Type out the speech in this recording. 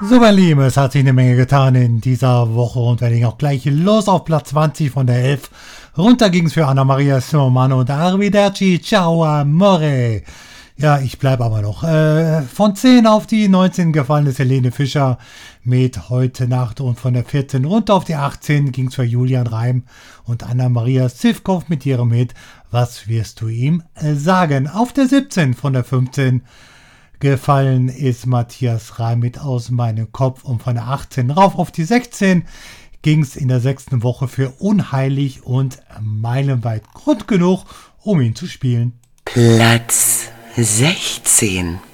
So, mein Lieben, es hat sich eine Menge getan in dieser Woche und wir legen auch gleich los auf Platz 20 von der 11. Runter ging's für Anna Maria Schumann und Arrivederci, ciao amore. Ja, ich bleibe aber noch. Von 10 auf die 19 gefallen ist Helene Fischer mit Heute Nacht und von der 14 runter auf die 18 ging's für Julian Reim und Anna Maria Sivkow mit ihrem Hit Was wirst du ihm sagen? Auf der 17 von der 15 gefallen ist Matthias Reim mit Aus meinem Kopf und von der 18 rauf auf die 16 ging es in der 6. Woche für Unheilig und meilenweit Grund genug, um ihn zu spielen. Platz 16.